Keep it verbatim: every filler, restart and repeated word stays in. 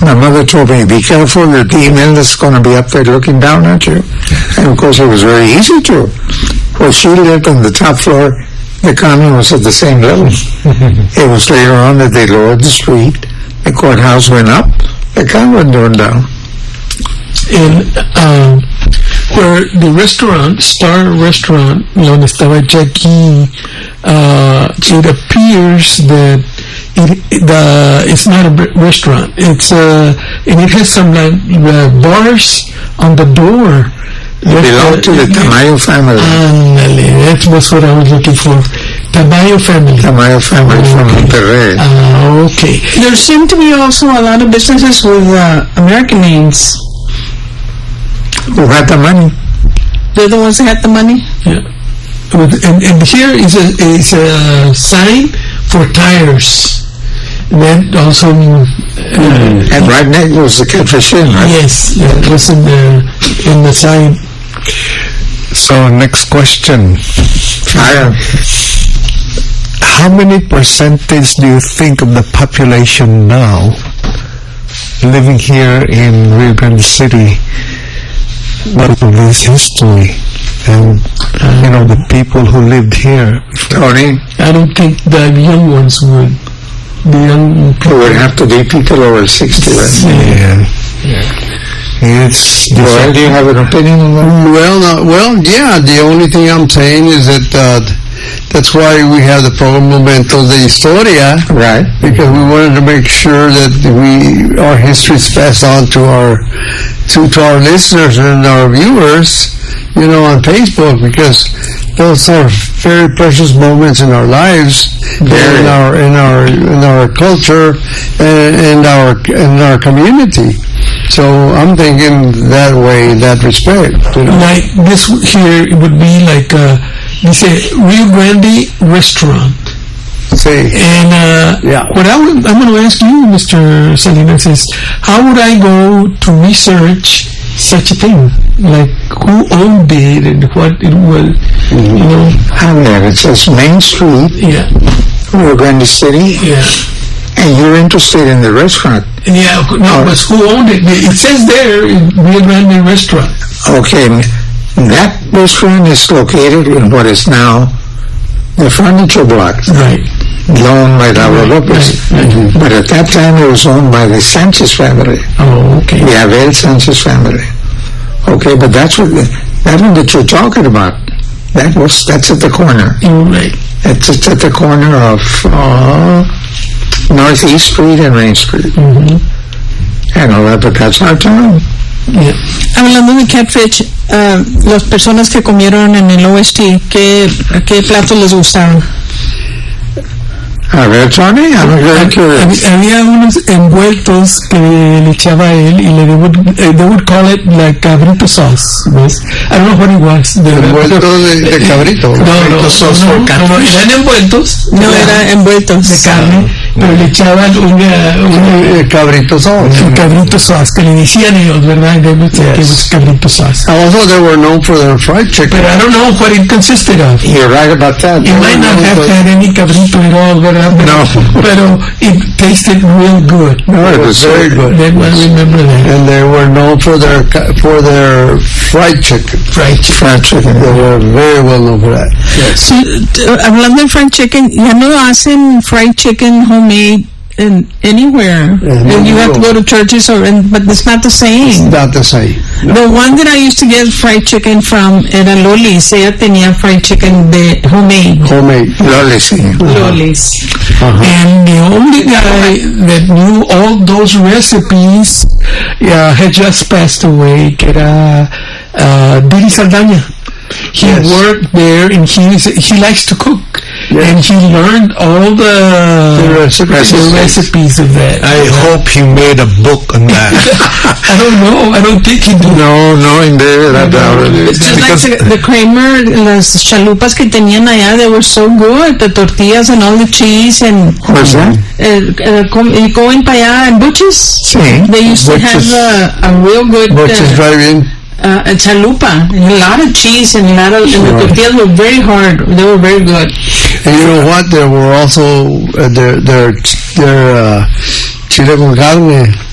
My mother told me, be careful that the email is going to be up there looking down at you. And of course it was very easy to. Well, she lived on the top floor. The commune was at the same level. It was later on that they lowered the street. The courthouse went up. The commune went down. And uh, where the restaurant, Star Restaurant, donde estaba Jackie, uh, it appears that it, the it's not a restaurant. It's uh, and it has some like uh, bars on the door. It belonged to the Tamayo family. Ándale, that was what I was looking for. Tamayo family. Tamayo family okay. From Monterrey. Uh, okay. There seem to be also a lot of businesses with uh, American names. Who had the money? They're the ones that had the money? Yeah. And, and here is a, is a sign for tires. That also... Uh, mm. And right next was the Catfish Inn, right? Yes, yeah, it was in the, in the sign. So, next question. Fire. How many percentage do you think of the population now living here in Rio Grande City because of this history and uh, you know the people who lived here? Tony? I don't think the young ones would. The young people would have to be people over sixty, right? Yeah. Yeah. It's well, do you have an opinion on that? Well, uh, well, yeah. The only thing I'm saying is that uh, that's why we have the program Momentos de Historia, right? Because we wanted to make sure that we our history is passed on to our to, to our listeners and our viewers, you know, on Facebook, because those are very precious moments in our lives, very. in our in our in our culture, and in our in our community. So I'm thinking that way, in that respect. You know? Like this here, it would be like a, dice Rio Grande restaurant. Sí. And uh, yeah. what I would, I'm going to ask you, Mister Salinas, is how would I go to research such a thing? Like who owned it and what it was, mm-hmm. you know? I mean, it says Main Street, yeah, Rio Grande City, yeah. And you're interested in the restaurant. Yeah, no, but who owned it? It says there, Rio Grande Restaurant. Okay, that restaurant is located in what is now the furniture block. Right. Owned by Laura Lopez. Right, right. But at that time it was owned by the Sanchez family. Oh, okay. The Abel Sanchez family. Okay, but that's what, the, that one that you're talking about, that was, that's at the corner. Oh, right. It's, it's at the corner of uh, Northeast Street and Main Street. Mm-hmm. And all that, but that's our town. Yeah. Hablando de Catfish, uh, las personas que comieron en el O S T, ¿qué, qué platos les gustaron? A ver, Tony, I'm very curious. Había unos envueltos que le echaba a él y le they would, uh, they would call it like cabrito sauce, ¿ves? I don't know what it was. ¿Envueltos de, de cabrito? No, no, no, sauce no, no, no, eran envueltos. No, eran envueltos. De carne, pero le echaban una... una uh, cabrito sauce. Uh, cabrito sauce, que le decían ellos, ¿verdad? They would say yes. It was cabrito sauce. Also, they were known for their fried chicken. But I don't know what it consisted of. You're right about that. It might not have had any cabrito at all, ¿verdad? No. Pero it tasted real good. No, it was very good. Then I remember that. And they were known for their for their fried chicken. Fried chicken. Fried chicken. They were very well known for that. Yes. So, uh, hablando de fried chicken, ya no hacen fried chicken homemade in anywhere. Yeah, and you have to go to churches, or and, but it's not the same. It's not the same. No. The one that I used to get fried chicken from era Loli's. Ella tenía fried chicken de homemade. Homemade. Loli's. Loli's. Uh-huh. And the only guy that knew all those recipes uh, had just passed away, que era uh, Didi Saldaña. He yes. worked there, and he he likes to cook, yes. and he learned all the, the, recipes. the recipes of that. I yeah. hope he made a book on that. I don't know. I don't think he did. No, no, indeed, I doubt it. It's like the, the Kramer, las chalupas que tenían allá, they were so good. The tortillas and all the cheese and. What's that? Uh, uh, going para allá en Butch's. Sí. They used to Butch's, have a, a real good. Butch's uh, drive-in. Uh, a chalupa, and a lot of cheese, and a lot of, and the tortillas were very hard. They were very good. And you know what? There were also uh, their their their uh, chile con carne.